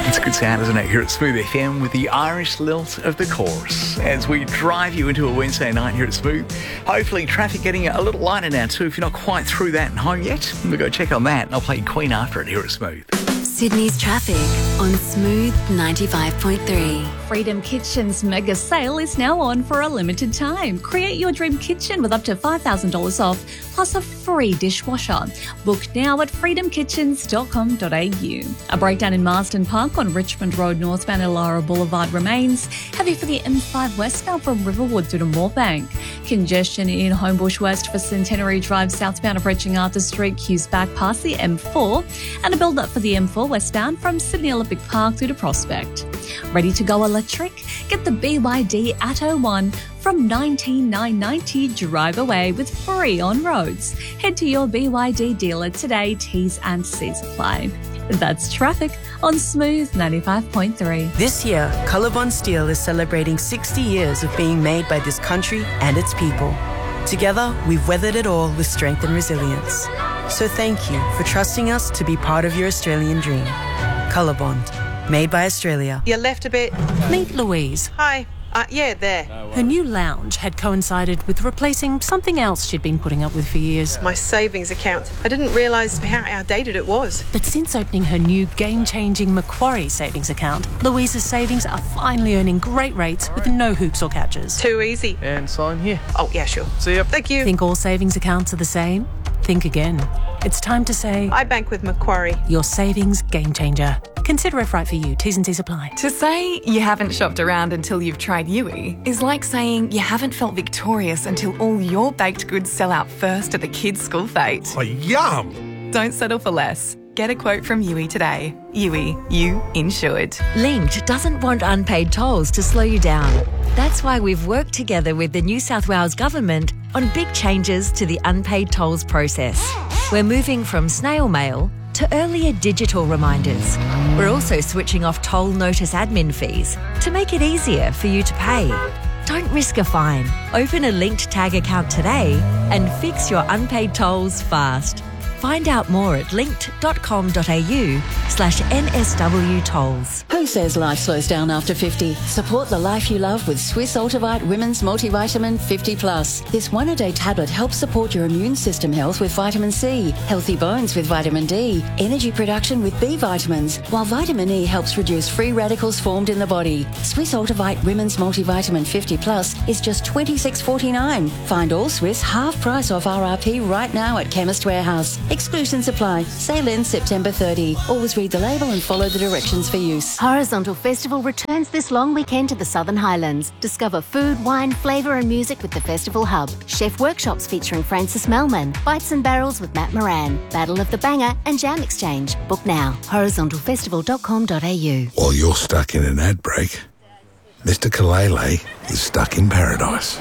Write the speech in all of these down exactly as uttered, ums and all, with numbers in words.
It's a good sound, isn't it? Here at Smooth F M with the Irish lilt of the chorus as we drive you into a Wednesday night here at Smooth. Hopefully traffic getting a little lighter now too. If you're not quite through that and home yet, we'll go check on that and I'll play Queen after it here at Smooth. Sydney's traffic on Smooth ninety-five point three. Freedom Kitchen's mega sale is now on for a limited time. Create your dream kitchen with up to five thousand dollars off, plus a free dishwasher. Book now at freedom kitchens dot com dot a u. A breakdown in Marsden Park on Richmond Road northbound Illawarra Boulevard remains. Heavy for the M five westbound from Riverwood through to Moorebank. Congestion in Homebush West for Centenary Drive southbound approaching Arthur Street, queues back past the M four. And a build-up for the M four westbound from Sydney Olympic Park through to Prospect. Ready to go electric? Get the B Y D Atto one from nineteen thousand nine hundred ninety dollars drive away with free on roads. Head to your B Y D dealer today. T's and C's apply. That's traffic on Smooth ninety-five point three. This year, Colorbond Steel is celebrating sixty years of being made by this country and its people. Together, we've weathered it all with strength and resilience. So thank you for trusting us to be part of your Australian dream. Colorbond, made by Australia. You left a bit. Meet Louise. Hi. Uh, yeah, there. Her new lounge had coincided with replacing something else she'd been putting up with for years. My savings account. I didn't realise how outdated it was. But since opening her new game-changing Macquarie savings account, Louise's savings are finally earning great rates with no hoops or catches. Too easy. And sign here. Oh, yeah, sure. See ya. Thank you. Think all savings accounts are the same? Think again. It's time to say... I bank with Macquarie. Your savings game changer. Consider if right for you. T's and C's apply. To say you haven't shopped around until you've tried Yui is like saying you haven't felt victorious until all your baked goods sell out first at the kids' school fete. Oh, yum! Don't settle for less. Get a quote from Yui today. Yui, you insured. Linked doesn't want unpaid tolls to slow you down. That's why we've worked together with the New South Wales Government on big changes to the unpaid tolls process. We're moving from snail mail to earlier digital reminders. We're also switching off toll notice admin fees to make it easier for you to pay. Don't risk a fine. Open a Linked Tag account today and fix your unpaid tolls fast. Find out more at linked dot com dot a u slash N S W tolls. Who says life slows down after fifty? Support the life you love with Swiss Ultivite Women's Multivitamin fifty plus. This one-a-day tablet helps support your immune system health with vitamin C, healthy bones with vitamin D, energy production with B vitamins, while vitamin E helps reduce free radicals formed in the body. Swiss Ultivite Women's Multivitamin fifty plus is just twenty-six forty-nine. Find all Swiss half price off R R P right now at Chemist Warehouse. Exclusions apply. Sale ends September thirtieth. Always read the label and follow the directions for use. Horizontal Festival returns this long weekend to the Southern Highlands. Discover food, wine, flavour and music with the Festival Hub. Chef workshops featuring Francis Melman. Bites and Barrels with Matt Moran. Battle of the Banger and Jam Exchange. Book now. horizontal festival dot com dot a u. While you're stuck in an ad break, Mister Kalele is stuck in paradise.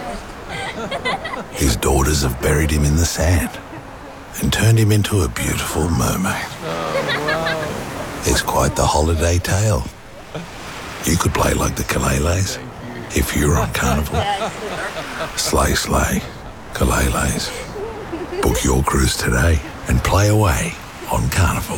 His daughters have buried him in the sand and turned him into a beautiful mermaid. Oh, wow. It's quite the holiday tale. You could play like the Kaleles if you were on Carnival. Slay, slay, Kaleles. Book your cruise today and play away on Carnival.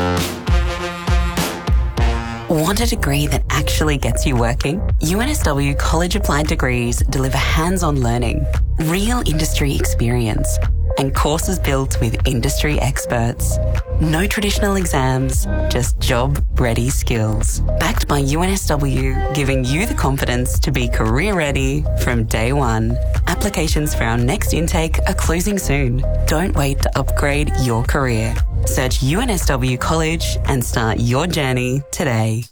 Want a degree that actually gets you working? U N S W College Applied Degrees deliver hands-on learning, real industry experience, and courses built with industry experts. No traditional exams, just job-ready skills. Backed by U N S W, giving you the confidence to be career-ready from day one. Applications for our next intake are closing soon. Don't wait to upgrade your career. Search U N S W College and start your journey today.